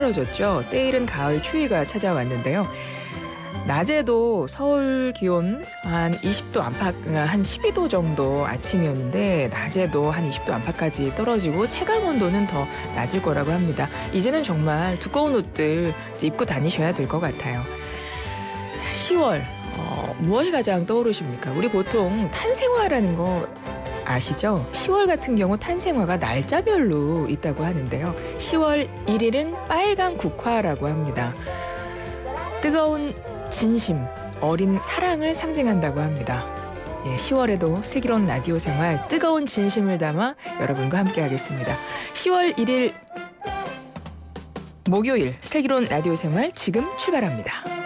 떨어졌죠. 때이른 가을 추위가 찾아왔는데요. 낮에도 서울 기온 한 20도 안팎, 한 12도 정도 아침이었는데 낮에도 한 20도 안팎까지 떨어지고 체감 온도는 더 낮을 거라고 합니다. 이제는 정말 두꺼운 옷들 입고 다니셔야 될 것 같아요. 자, 10월 무엇이 가장 떠오르십니까? 우리 보통 탄생화라는 거 아시죠? 10월 같은 경우 탄생화가 날짜별로 있다고 하는데요. 10월 1일은 빨간 국화라고 합니다. 뜨거운 진심, 어린 사랑을 상징한다고 합니다. 10월에도 슬기로운 라디오 생활 뜨거운 진심을 담아 여러분과 함께하겠습니다. 10월 1일 목요일 슬기로운 라디오 생활 지금 출발합니다.